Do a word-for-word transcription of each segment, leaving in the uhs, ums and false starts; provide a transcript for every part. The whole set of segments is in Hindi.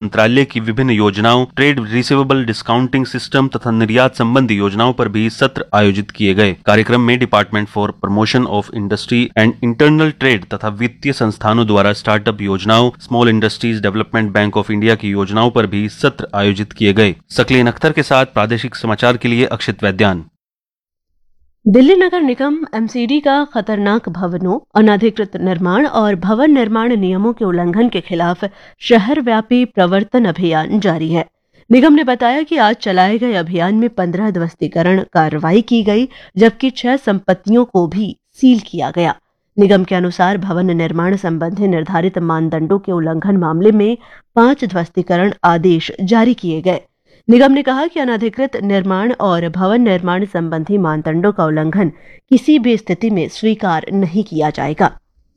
मंत्रालय की विभिन्न योजनाओं, ट्रेड रिसीवेबल डिस्काउंटिंग सिस्टम तथा निर्यात संबंधी योजनाओं पर भी सत्र आयोजित किए गए। कार्यक्रम में department for promotion of industry and internal trade तथा वित्तीय संस्थानों द्वारा स्टार्टअप योजनाओं, small industries development bank of India की योजनाओं पर भी सत्र आयोजित किए गए। सकलेन अख्तर के साथ प्रादेशिक समाचार के लिए अक्षित वैद्यान। दिल्ली नगर निगम एमसीडी का खतरनाक भवनों, अनधिकृत निर्माण और भवन निर्माण नियमों के उल्लंघन के खिलाफ शहर व्यापी प्रवर्तन अभियान जारी है। निगम ने बताया कि आज चलाए गए अभियान में पंद्रह ध्वस्तीकरण कार्रवाई की गई, जबकि छह संपत्तियों को भी सील किया गया। निगम के अनुसार भवन निर्माण संबंधी निर्धारित मानदंडों के उल्लंघन मामले में पांच ध्वस्तीकरण आदेश जारी किए गए। निगम ने कहा कि अनधिकृत निर्माण और भवन निर्माण संबंधी मानदंडों का उल्लंघन किसी भी स्थिति में स्वीकार नहीं किया जाएगा।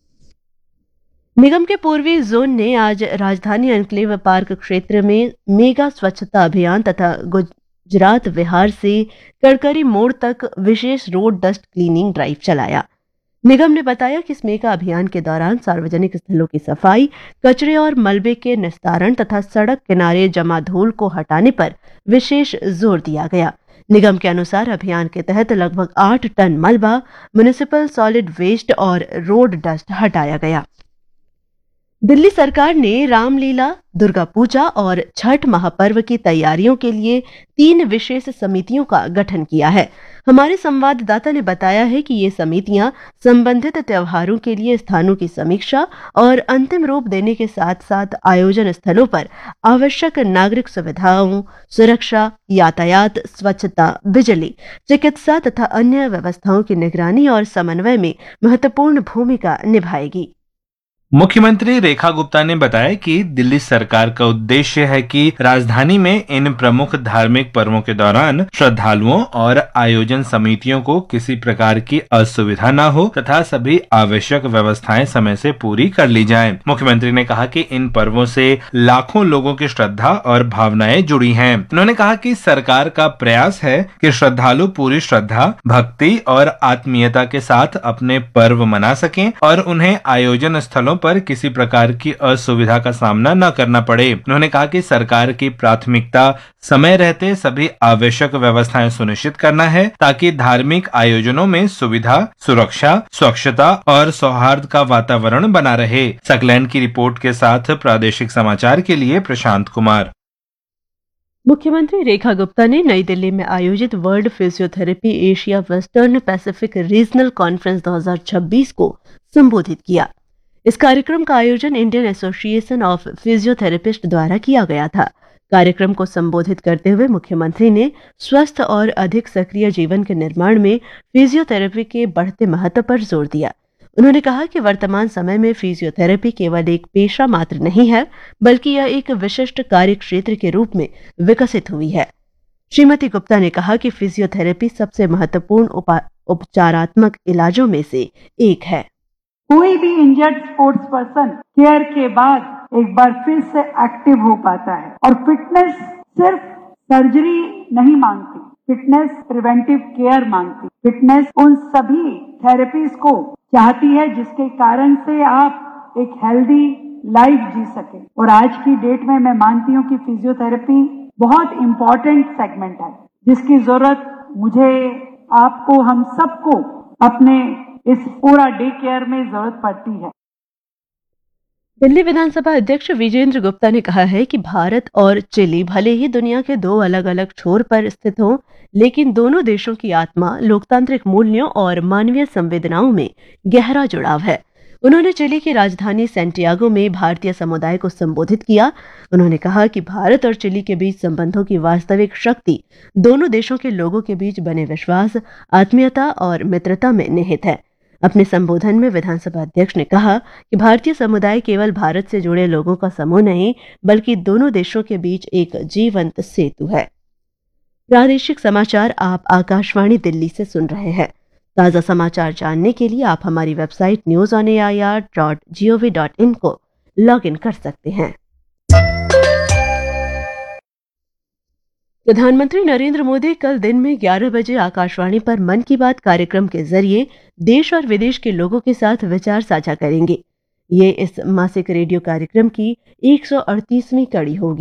निगम के पूर्वी जोन ने आज राजधानी एन्क्लेव पार्क क्षेत्र में मेगा स्वच्छता अभियान तथा गुजरात विहार से कड़करी मोड़ तक विशेष रोड डस्ट क्लीनिंग ड्राइव चलाया। निगम ने बताया कि इस मेगा अभियान के दौरान सार्वजनिक स्थलों की सफाई, कचरे और मलबे के निस्तारण तथा सड़क किनारे जमा धूल को हटाने पर विशेष जोर दिया गया। निगम के अनुसार अभियान के तहत लगभग आठ टन मलबा, म्युनिसिपल सॉलिड वेस्ट और रोड डस्ट हटाया गया। दिल्ली सरकार ने रामलीला, दुर्गा पूजा और छठ महापर्व की तैयारियों के लिए तीन विशेष समितियों का गठन किया है। हमारे संवाददाता ने बताया है कि ये समितियां संबंधित त्योहारों के लिए स्थानों की समीक्षा और अंतिम रूप देने के साथ साथ आयोजन स्थलों पर आवश्यक नागरिक सुविधाओं, सुरक्षा, यातायात, स्वच्छता, बिजली, चिकित्सा तथा अन्य व्यवस्थाओं की निगरानी और समन्वय में महत्वपूर्ण भूमिका निभाएगी। मुख्यमंत्री रेखा गुप्ता ने बताया कि दिल्ली सरकार का उद्देश्य है कि राजधानी में इन प्रमुख धार्मिक पर्वों के दौरान श्रद्धालुओं और आयोजन समितियों को किसी प्रकार की असुविधा न हो तथा सभी आवश्यक व्यवस्थाएं समय से पूरी कर ली जाएं। मुख्यमंत्री ने कहा कि इन पर्वों से लाखों लोगों की श्रद्धा और भावनाएं जुड़ी हैं। उन्होंने कहा कि सरकार का प्रयास है कि श्रद्धालु पूरी श्रद्धा, भक्ति और आत्मीयता के साथ अपने पर्व मना सकें और उन्हें आयोजन स्थलों पर किसी प्रकार की असुविधा का सामना न करना पड़े। उन्होंने कहा कि सरकार की प्राथमिकता समय रहते सभी आवश्यक व्यवस्थाएं सुनिश्चित करना है ताकि धार्मिक आयोजनों में सुविधा, सुरक्षा, स्वच्छता और सौहार्द का वातावरण बना रहे। सकलैन की रिपोर्ट के साथ प्रादेशिक समाचार के लिए प्रशांत कुमार। मुख्यमंत्री रेखा गुप्ता ने नई दिल्ली में आयोजित world physiotherapy Asia western Pacific regional conference दो हज़ार छब्बीस को संबोधित किया। इस कार्यक्रम का आयोजन इंडियन एसोसिएशन ऑफ फिजियोथेरेपिस्ट द्वारा किया गया था। कार्यक्रम को संबोधित करते हुए मुख्यमंत्री ने स्वस्थ और अधिक सक्रिय जीवन के निर्माण में फिजियोथेरेपी के बढ़ते महत्व पर जोर दिया। उन्होंने कहा कि वर्तमान समय में फिजियोथेरेपी केवल एक पेशा मात्र नहीं है, बल्कि यह एक विशिष्ट कार्य क्षेत्र के रूप में विकसित हुई है। श्रीमती गुप्ता ने कहा कि फिजियोथेरेपी सबसे महत्वपूर्ण उपचारात्मक इलाजों में से एक है। कोई भी इंजर्ड स्पोर्ट्स पर्सन केयर के बाद एक बार फिर से एक्टिव हो पाता है। और फिटनेस सिर्फ सर्जरी नहीं मांगती, फिटनेस प्रिवेंटिव केयर मांगती। फिटनेस उन सभी थेरेपीज को चाहती है जिसके कारण से आप एक हेल्दी लाइफ जी सके। और आज की डेट में मैं मानती हूँ कि फिजियोथेरेपी बहुत इम्पोर्टेंट सेगमेंट है जिसकी जरूरत मुझे, आपको, हम सबको अपने इस पूरा डे केयर में जरूरत पड़ती है। दिल्ली विधानसभा अध्यक्ष विजेंद्र गुप्ता ने कहा है कि भारत और चिली भले ही दुनिया के दो अलग अलग छोर पर स्थित हों, लेकिन दोनों देशों की आत्मा, लोकतांत्रिक मूल्यों और मानवीय संवेदनाओं में गहरा जुड़ाव है। उन्होंने चिली की राजधानी सैंटियागो में भारतीय समुदाय को संबोधित किया। उन्होंने कहा कि भारत और चिली के बीच संबंधों की वास्तविक शक्ति दोनों देशों के लोगों के बीच बने विश्वास, आत्मीयता और मित्रता में निहित है। अपने संबोधन में विधानसभा अध्यक्ष ने कहा कि भारतीय समुदाय केवल भारत से जुड़े लोगों का समूह नहीं, बल्कि दोनों देशों के बीच एक जीवंत सेतु है। प्रादेशिक समाचार आप आकाशवाणी दिल्ली से सुन रहे हैं। ताज़ा समाचार जानने के लिए आप हमारी website news on A I R dot G O V dot in को लॉग इन कर सकते हैं। प्रधानमंत्री नरेंद्र मोदी कल दिन में ग्यारह बजे आकाशवाणी पर मन की बात कार्यक्रम के जरिए देश और विदेश के लोगों के साथ विचार साझा करेंगे। ये इस मासिक रेडियो कार्यक्रम की एक सौ अड़तीसवीं कड़ी होगी।